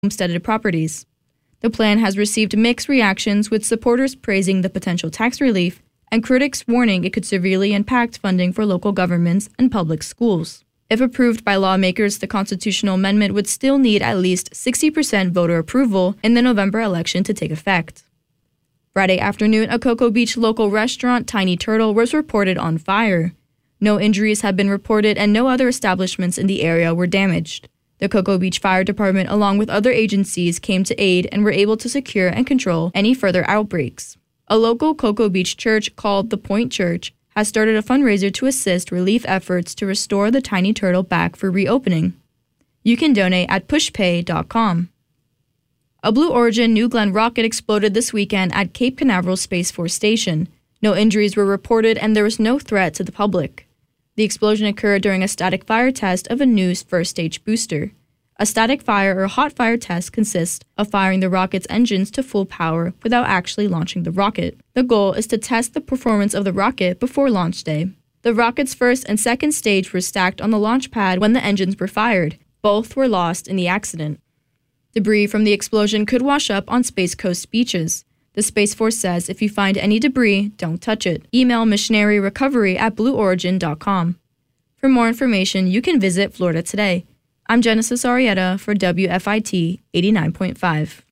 homesteaded properties. The plan has received mixed reactions, with supporters praising the potential tax relief and critics warning it could severely impact funding for local governments and public schools. If approved by lawmakers, the constitutional amendment would still need at least 60% voter approval in the November election to take effect. Friday afternoon, a Cocoa Beach local restaurant, Tiny Turtle, was reported on fire. No injuries have been reported and no other establishments in the area were damaged. The Cocoa Beach Fire Department, along with other agencies, came to aid and were able to secure and control any further outbreaks. A local Cocoa Beach church called the Point Church has started a fundraiser to assist relief efforts to restore the Tiny Turtle back for reopening. You can donate at pushpay.com. A Blue Origin New Glenn rocket exploded this weekend at Cape Canaveral Space Force Station. No injuries were reported and there was no threat to the public. The explosion occurred during a static fire test of a new first-stage booster. A static fire or hot fire test consists of firing the rocket's engines to full power without actually launching the rocket. The goal is to test the performance of the rocket before launch day. The rocket's first and second stage were stacked on the launch pad when the engines were fired. Both were lost in the accident. Debris from the explosion could wash up on Space Coast beaches. The Space Force says if you find any debris, don't touch it. Email missionaryrecovery@blueorigin.com. For more information, you can visit Florida Today. I'm Genesis Arietta for WFIT 89.5.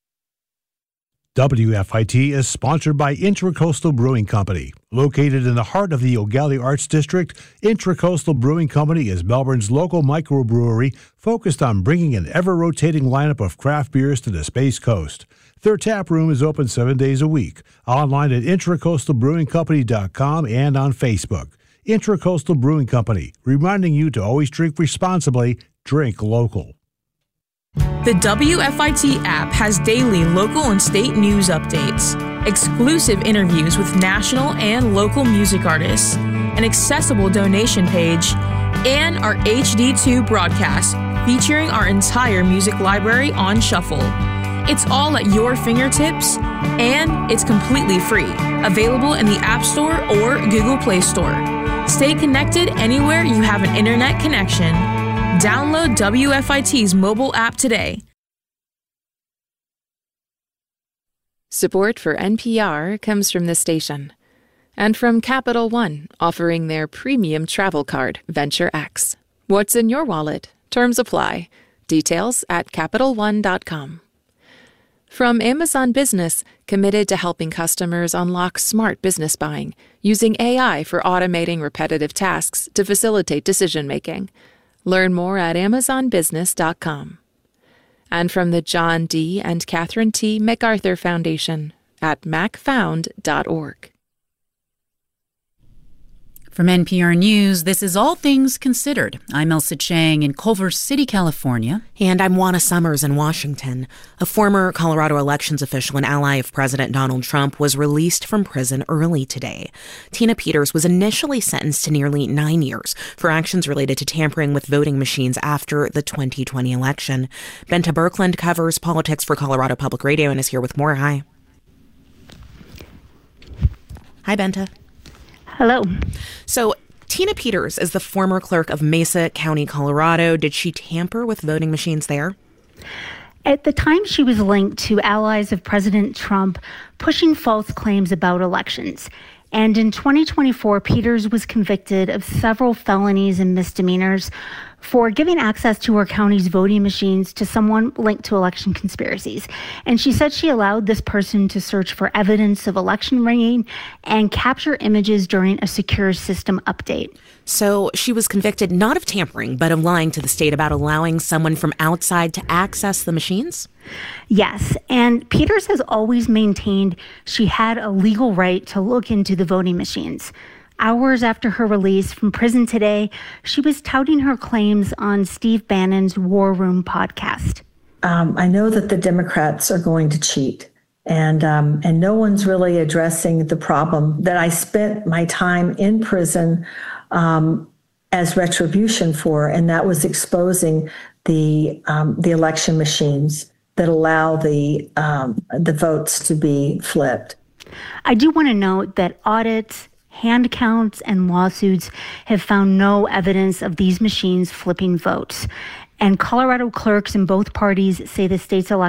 WFIT is sponsored by Intracoastal Brewing Company. Located in the heart of the Ogallie Arts District, Intracoastal Brewing Company is Melbourne's local microbrewery focused on bringing an ever-rotating lineup of craft beers to the Space Coast. Their tap room is open 7 days a week, online at intracoastalbrewingcompany.com and on Facebook. Intracoastal Brewing Company, reminding you to always drink responsibly, drink local. The WFIT app has daily local and state news updates, exclusive interviews with national and local music artists, an accessible donation page, and our HD2 broadcast featuring our entire music library on shuffle. It's all at your fingertips, and it's completely free, available in the App Store or Google Play Store. Stay connected anywhere you have an internet connection. Download WFIT's mobile app today. Support for NPR comes from this station and from Capital One, offering their premium travel card, Venture X. What's in your wallet? Terms apply. Details at CapitalOne.com. From Amazon Business, committed to helping customers unlock smart business buying, using AI for automating repetitive tasks to facilitate decision-making. Learn more at AmazonBusiness.com. And from the John D. and Catherine T. MacArthur Foundation at macfound.org. From NPR News, this is All Things Considered. I'm Elsa Chang in Culver City, California. And I'm Juana Summers in Washington. A former Colorado elections official and ally of President Donald Trump was released from prison early today. Tina Peters was initially sentenced to nearly 9 years for actions related to tampering with voting machines after the 2020 election. Benta Birkeland covers politics for Colorado Public Radio and is here with more. Hi. Hi, Benta. Hello. So Tina Peters is the former clerk of Mesa County, Colorado. Did she tamper with voting machines there? At the time, she was linked to allies of President Trump pushing false claims about elections. And in 2024, Peters was convicted of several felonies and misdemeanors for giving access to her county's voting machines to someone linked to election conspiracies. And she said she allowed this person to search for evidence of election rigging and capture images during a secure system update. So she was convicted not of tampering, but of lying to the state about allowing someone from outside to access the machines? Yes, and Peters has always maintained she had a legal right to look into the voting machines. Hours after her release from prison today, she was touting her claims on Steve Bannon's War Room podcast. I know that the Democrats are going to cheat, and no one's really addressing the problem that I spent my time in prison as retribution for, and that was exposing the election machines that allow the votes to be flipped. I do want to note that audits, hand counts, and lawsuits have found no evidence of these machines flipping votes. And Colorado clerks in both parties say the state's election